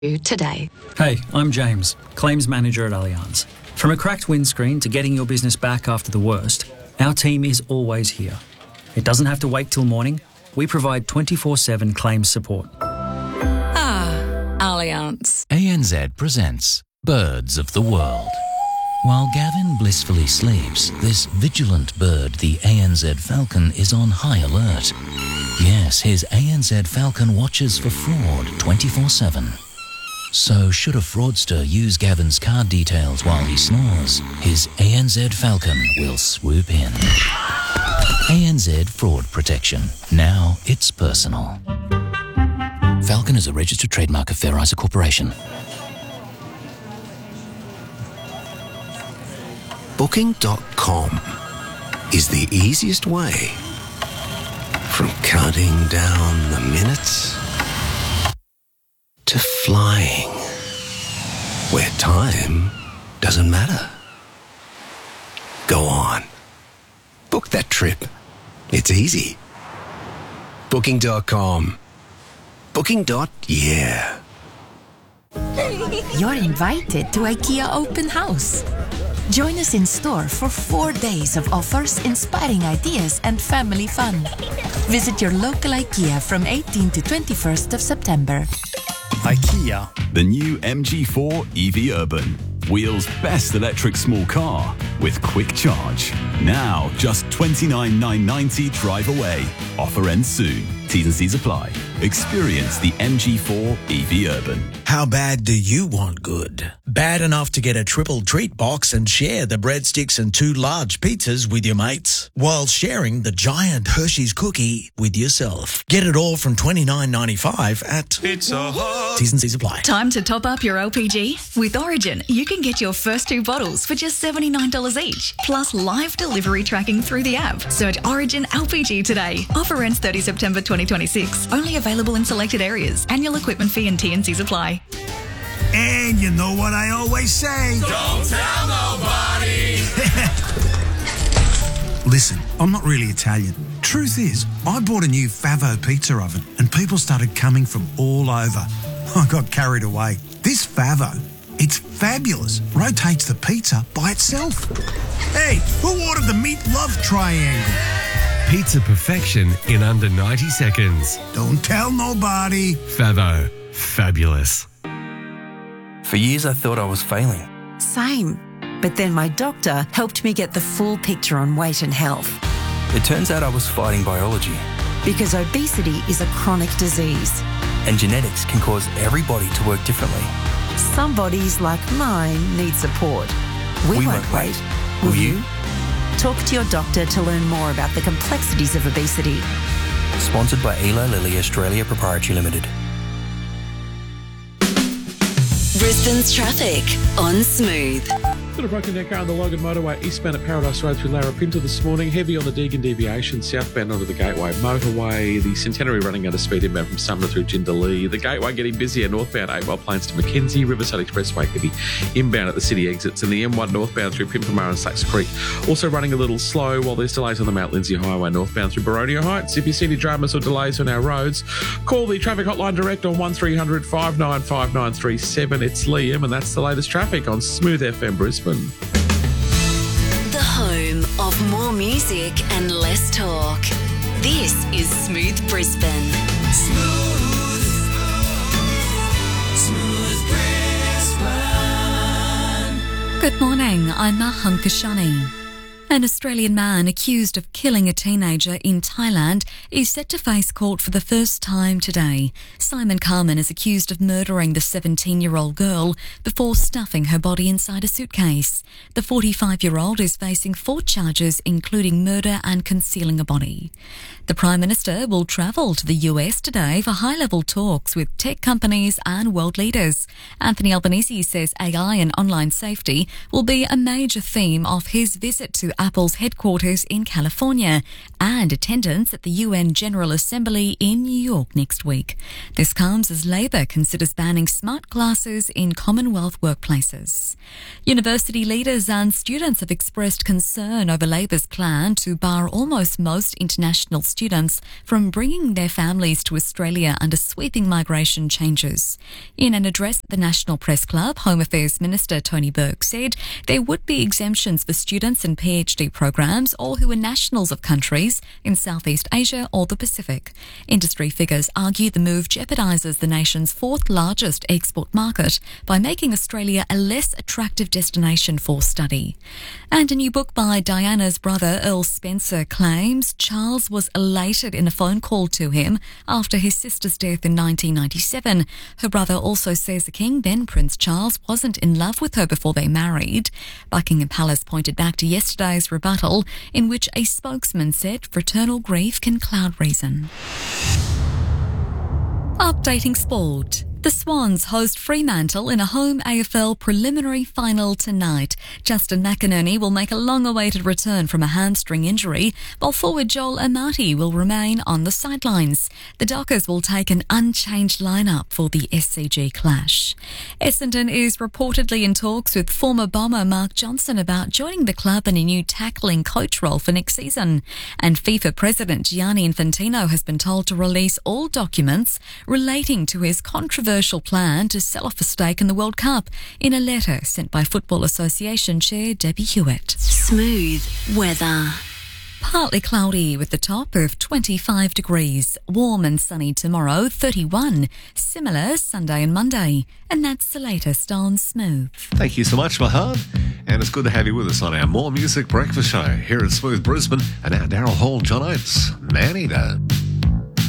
today. Hey, I'm James, Claims Manager at Allianz. From a cracked windscreen to getting your business back after the worst, our team is always here. It doesn't have to wait till morning. We provide 24/7 claims support. Allianz. ANZ presents Birds of the World. While Gavin blissfully sleeps, this vigilant bird, the ANZ Falcon, is on high alert. Yes, his ANZ Falcon watches for fraud 24/7. So should a fraudster use Gavin's card details while he snores, his ANZ Falcon will swoop in. ANZ Fraud Protection. Now it's personal. Falcon is a registered trademark of Fair Isa Corporation. Booking.com is the easiest way from counting down the minutes to flying where time doesn't matter. Go on. Book that trip. It's easy. Booking.com. Booking.yeah. You're invited to IKEA Open House. Join us in store for 4 days of offers, inspiring ideas and family fun. Visit your local IKEA from 18 to 21st of September. IKEA. The new MG4 EV Urban. Wheels' best electric small car with quick charge. Now just $29,990 drive away. Offer ends soon. T's and C's apply. Experience the MG4 EV Urban. How bad do you want good? Bad enough to get a triple treat box and share the breadsticks and 2 large pizzas with your mates, while sharing the giant Hershey's cookie with yourself. Get it all from $29.95 at Pizza Hut. T's and C's apply. Time to top up your LPG? With Origin, you can get your first 2 bottles for just $79 each, plus live delivery tracking through the app. Search Origin LPG today. Offer ends 30 September 2026. Only available in selected areas. Annual equipment fee and T&Cs apply. And you know what I always say? Don't tell nobody! Listen, I'm not really Italian. Truth is, I bought a new Favo pizza oven and people started coming from all over. I got carried away. This Favo, it's fabulous. Rotates the pizza by itself. Hey, who ordered the meat love triangle? Pizza perfection in under 90 seconds. Don't tell nobody. Favo. Fabulous. For years I thought I was failing. Same. But then my doctor helped me get the full picture on weight and health. It turns out I was fighting biology. Because obesity is a chronic disease. And genetics can cause everybody to work differently. Some bodies like mine need support. We won't wait. Will you? Talk to your doctor to learn more about the complexities of obesity. Sponsored by Eli Lilly Australia Proprietary Limited. Brisbane's traffic on Smooth. Got a broken down car on the Logan Motorway eastbound at Paradise Road through Larapinta this morning. Heavy on the Deagon deviation, southbound onto the Gateway Motorway. The Centenary running out of speed inbound from Sumner through Jindalee. The Gateway getting busier northbound 8 Mile Plains to Mackenzie. Riverside Expressway heavy inbound at the city exits. And the M1 northbound through Pimpamara and Sacks Creek. Also running a little slow while there's delays on the Mount Lindsay Highway northbound through Boronia Heights. If you see any dramas or delays on our roads, call the traffic hotline direct on 1300 595937. It's Liam and that's the latest traffic on Smooth FM Brisbane. The home of more music and less talk. This is Smooth Brisbane. Smooth Brisbane. Good morning, I'm Maham Kashani. An Australian man accused of killing a teenager in Thailand is set to face court for the first time today. Simon Carman is accused of murdering the 17-year-old girl before stuffing her body inside a suitcase. The 45-year-old is facing 4 charges, including murder and concealing a body. The Prime Minister will travel to the US today for high-level talks with tech companies and world leaders. Anthony Albanese says AI and online safety will be a major theme of his visit to Apple's headquarters in California and attendance at the UN General Assembly in New York next week. This comes as Labor considers banning smart glasses in Commonwealth workplaces. University leaders and students have expressed concern over Labor's plan to bar almost most international students from bringing their families to Australia under sweeping migration changes. In an address at the National Press Club, Home Affairs Minister Tony Burke said there would be exemptions for students in PhD programs or who are nationals of countries in Southeast Asia or the Pacific. Industry figures argue the move jeopardises the nation's fourth largest export market by making Australia a less attractive destination for study. And a new book by Diana's brother Earl Spencer claims Charles was elated in a phone call to him after his sister's death in 1997. Her brother also says the King, then Prince Charles, wasn't in love with her before they married. Buckingham Palace pointed back to yesterday's rebuttal in which a spokesman said fraternal grief can cloud reason. Updating sport. The Swans host Fremantle in a home AFL preliminary final tonight. Justin McInerney will make a long-awaited return from a hamstring injury, while forward Joel Amati will remain on the sidelines. The Dockers will take an unchanged lineup for the SCG clash. Essendon is reportedly in talks with former Bomber Mark Johnson about joining the club in a new tackling coach role for next season. And FIFA President Gianni Infantino has been told to release all documents relating to his controversial plan to sell off a stake in the World Cup in a letter sent by Football Association Chair Debbie Hewitt. Smooth weather. Partly cloudy with the top of 25 degrees. Warm and sunny tomorrow, 31. Similar Sunday and Monday. And that's the latest on Smooth. Thank you so much, Mahad. And it's good to have you with us on our More Music Breakfast Show here at Smooth Brisbane. And now Daryl Hall, John Oates, Man Eater.